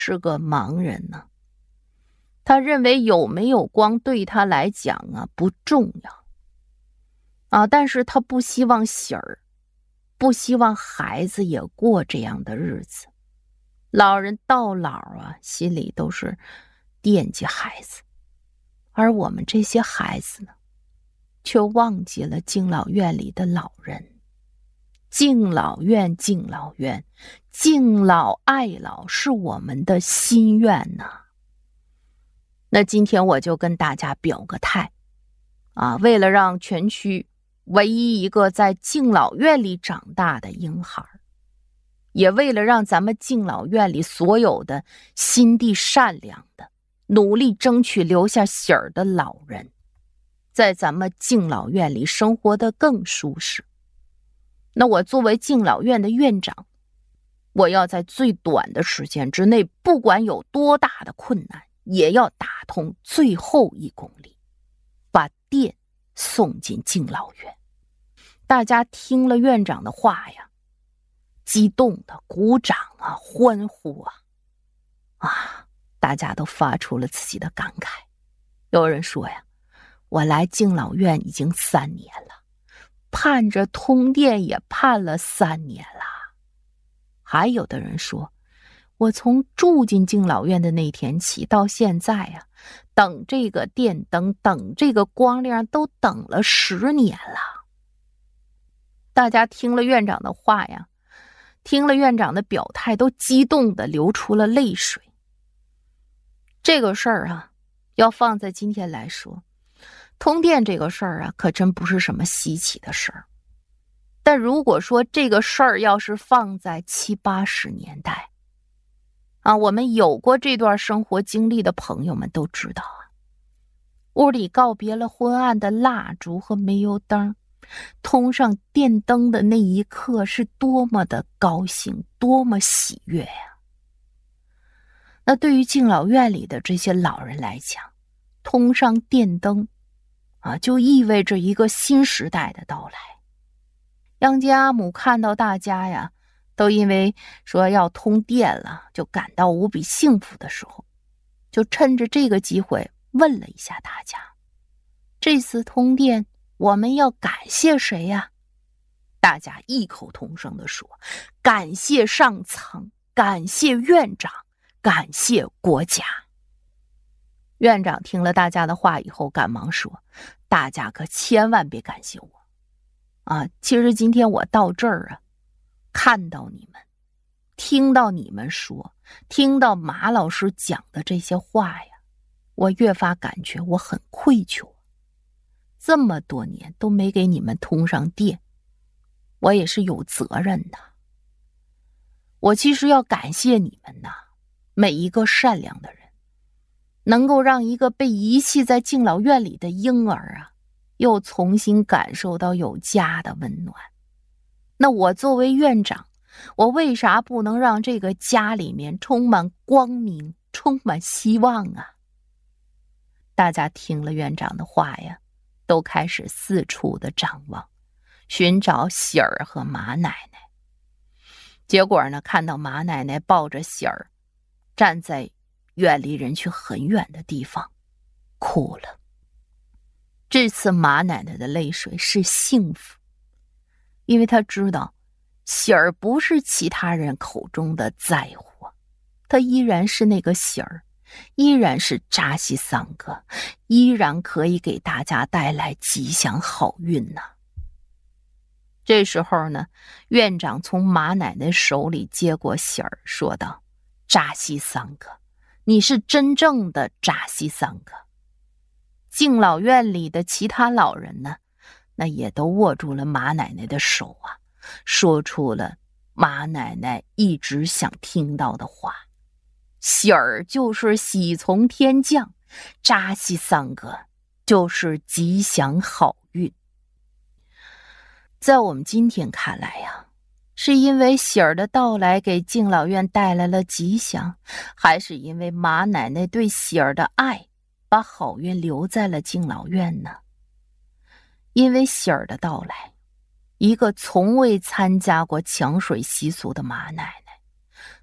是个盲人呢。他认为有没有光对他来讲啊不重要啊，但是他不希望喜儿，不希望孩子也过这样的日子。老人到老啊，心里都是惦记孩子，而我们这些孩子呢，却忘记了敬老院里的老人。敬老院，敬老院，敬老爱老是我们的心愿呐。那今天我就跟大家表个态啊，为了让全区唯一一个在敬老院里长大的婴孩，也为了让咱们敬老院里所有的心地善良的、努力争取留下喜儿的老人，在咱们敬老院里生活得更舒适。那我作为敬老院的院长，我要在最短的时间之内，不管有多大的困难，也要打通最后1公里，把电送进敬老院。大家听了院长的话呀，激动的鼓掌啊，欢呼啊，大家都发出了自己的感慨。有人说呀，我来敬老院已经3年了，盼着通电也盼了3年了。还有的人说，我从住进敬老院的那天起到现在啊，等这个电灯，等这个光亮都等了10年了。大家听了院长的话呀，听了院长的表态，都激动的流出了泪水。这个事儿啊，要放在今天来说，通电这个事儿啊，可真不是什么稀奇的事儿。但如果说这个事儿要是放在70、80年代啊，我们有过这段生活经历的朋友们都知道啊，屋里告别了昏暗的蜡烛和煤油灯，通上电灯的那一刻是多么的高兴，多么喜悦呀！那对于敬老院里的这些老人来讲，通上电灯啊，就意味着一个新时代的到来。杨家阿母看到大家呀，都因为说要通电了，就感到无比幸福的时候，就趁着这个机会问了一下大家，这次通电我们要感谢谁呀？大家异口同声地说，感谢上层，感谢院长，感谢国家。院长听了大家的话以后，赶忙说，大家可千万别感谢我啊！其实今天我到这儿啊，看到你们，听到你们说，听到马老师讲的这些话呀，我越发感觉我很愧疚。这么多年都没给你们通上电，我也是有责任的。我其实要感谢你们呐，每一个善良的人，能够让一个被遗弃在敬老院里的婴儿啊，又重新感受到有家的温暖。那我作为院长，我为啥不能让这个家里面充满光明，充满希望啊？大家听了院长的话呀，都开始四处的张望，寻找喜儿和马奶奶。结果呢，看到马奶奶抱着喜儿，站在远离人群很远的地方，哭了。这次马奶奶的泪水是幸福，因为她知道喜儿不是其他人口中的在乎，她依然是那个喜儿，依然是扎西桑哥，依然可以给大家带来吉祥好运呢。这时候呢，院长从马奶奶手里接过喜儿，说道，扎西桑哥，你是真正的扎西桑哥。敬老院里的其他老人呢，那也都握住了马奶奶的手啊，说出了马奶奶一直想听到的话，喜儿就是喜从天降，扎西桑哥就是吉祥好运。在我们今天看来呀，是因为喜儿的到来给敬老院带来了吉祥，还是因为马奶奶对喜儿的爱把好运留在了敬老院呢？因为喜儿的到来，一个从未参加过抢水习俗的马奶奶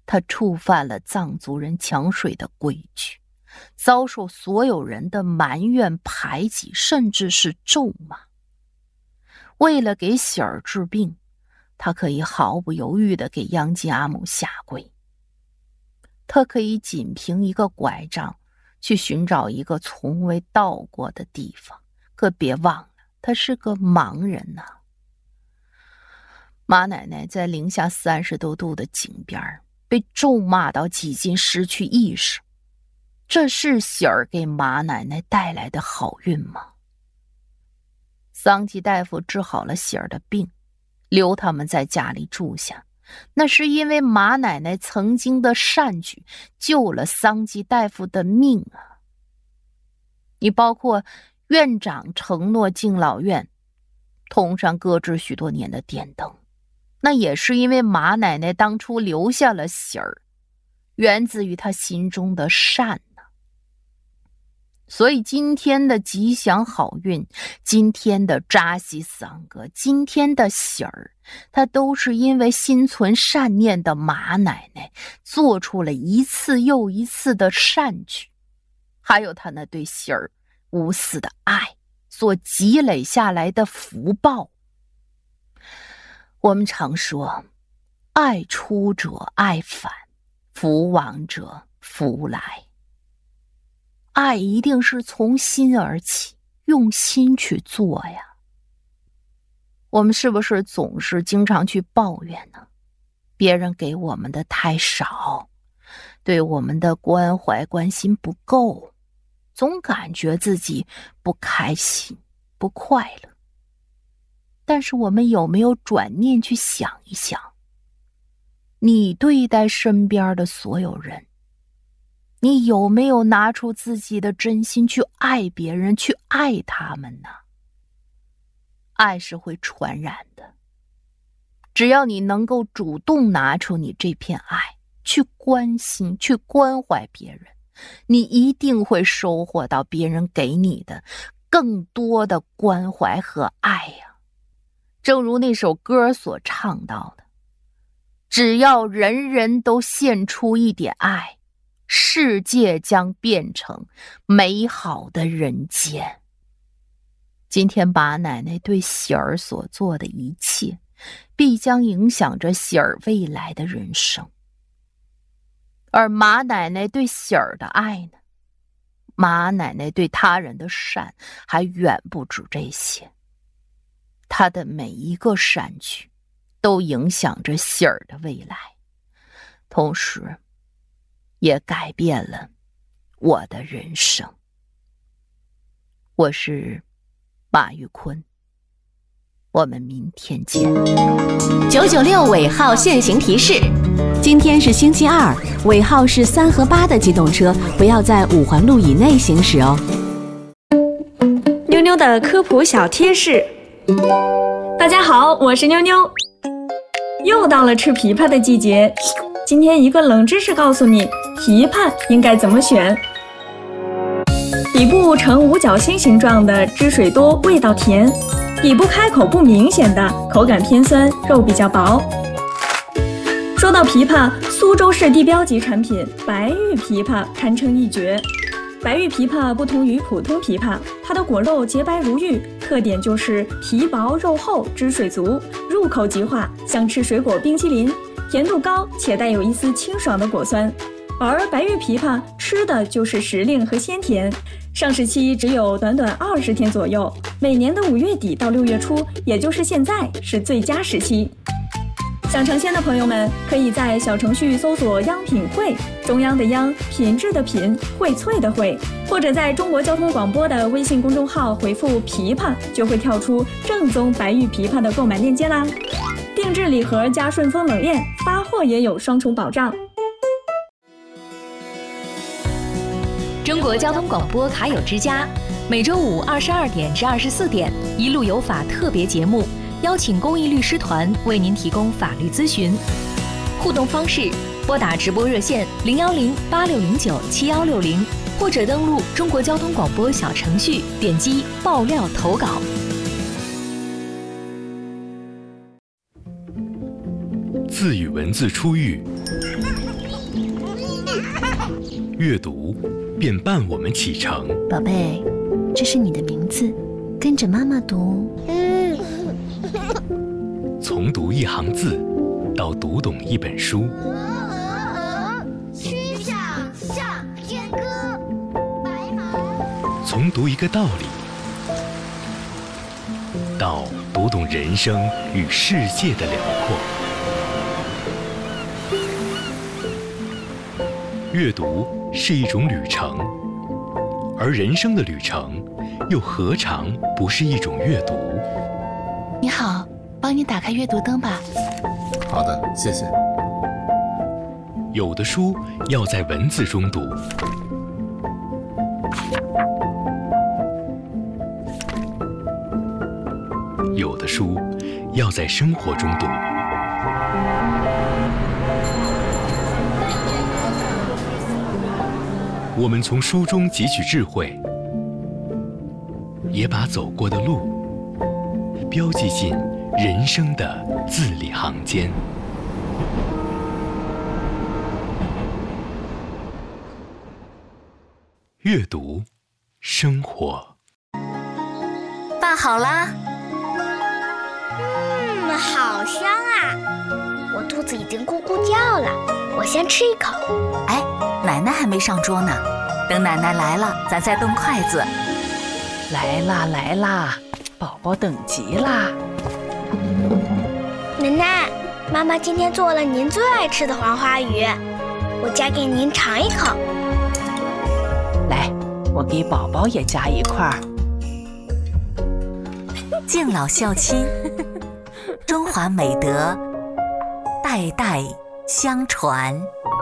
他触犯了藏族人抢水的规矩，遭受所有人的埋怨、排挤，甚至是咒骂。为了给喜儿治病，他可以毫不犹豫地给央吉阿姆下跪。他可以仅凭一个拐杖去寻找一个从未到过的地方，可别忘了，他是个盲人呐。马奶奶在零下30多度的井边被咒骂到几近失去意识，这是喜儿给马奶奶带来的好运吗？桑吉大夫治好了喜儿的病，留他们在家里住下，那是因为马奶奶曾经的善举救了桑吉大夫的命啊。你包括院长承诺敬老院通上搁置许多年的电灯，那也是因为马奶奶当初留下了喜儿，源自于她心中的善呢。所以今天的吉祥好运，今天的扎西桑格，今天的喜儿，她都是因为心存善念的马奶奶做出了一次又一次的善举，还有她那对喜儿无私的爱所积累下来的福报。我们常说，爱出者爱返，福往者福来。爱一定是从心而起，用心去做呀。我们是不是总是经常去抱怨呢？别人给我们的太少，对我们的关怀关心不够，总感觉自己不开心不快乐。但是我们有没有转念去想一想，你对待身边的所有人，你有没有拿出自己的真心去爱别人，去爱他们呢？爱是会传染的，只要你能够主动拿出你这片爱，去关心去关怀别人，你一定会收获到别人给你的更多的关怀和爱呀。正如那首歌所唱到的，只要人人都献出一点爱，世界将变成美好的人间。今天马奶奶对喜儿所做的一切，必将影响着喜儿未来的人生。而马奶奶对喜儿的爱呢？马奶奶对他人的善还远不止这些。她的每一个善举都影响着喜儿的未来，同时也改变了我的人生。我是马玉坤，我们明天见。 996尾号限行提示：今天是星期二，尾号是3和8的机动车不要在5环路以内行驶哦。 妞妞的科普小贴士。大家好，我是妞妞。又到了吃枇杷的季节，今天一个冷知识告诉你，枇杷应该怎么选。底部呈五角星形状的，汁水多，味道甜；底部开口不明显的，口感偏酸，肉比较薄。说到枇杷，苏州市地标级产品白玉枇杷堪称一绝。白玉枇杷不同于普通枇杷，它的果肉洁白如玉，特点就是皮薄肉厚，汁水足，入口即化，像吃水果冰淇淋，甜度高且带有一丝清爽的果酸。而白玉枇杷吃的就是时令和鲜甜，上市期只有短短20天左右，每年的5月底到6月初，也就是现在是最佳时期。想尝鲜的朋友们，可以在小程序搜索央品汇，中央的央，品质的品，荟萃的荟，或者在中国交通广播的微信公众号回复枇杷，就会跳出正宗白玉枇杷的购买链接啦。定制礼盒加顺丰冷链，发货也有双重保障。 中国交通广播卡友之家，每周五22点至24点，一路有法特别节目，邀请公益律师团为您提供法律咨询。互动方式：拨打直播热线010-8609-7160，或者登录中国交通广播小程序，点击爆料投稿。 自与文字出狱， 阅读便伴我们启程。 宝贝，这是你的名字，跟着妈妈读。 从读一行字到读懂一本书， 曲项向天歌，白马。 从读一个道理到读懂人生与世界的辽阔。阅读是一种旅程，而人生的旅程又何尝不是一种阅读？ 你好，帮你打开阅读灯吧。 好的，谢谢。 有的书要在文字中读，有的书要在生活中读。我们从书中汲取智慧，也把走过的路标记进人生的字里行间。阅读，生活。 饭好啦。 好香啊！我肚子已经咕咕叫了，我先吃一口。 哎，奶奶还没上桌呢，等奶奶来了，咱再动筷子。 来啦来啦，宝宝等急啦！ 奶奶，妈妈今天做了您最爱吃的黄花鱼，我夹给您尝一口。 来，我给宝宝也夹一块儿。 敬老孝亲，中华美德代代相传。